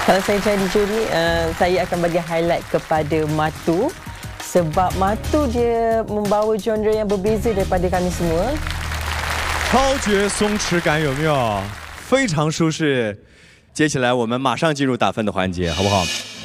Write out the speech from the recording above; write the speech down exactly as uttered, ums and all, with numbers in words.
Kalau saya jadi juri, uh, saya akan bagi highlight kepada Matu. Sebab Matu dia membawa genre yang berbeza daripada kami semua. 超绝松弛感有没有？非常舒适。接下来我们马上进入打分的环节，好不好？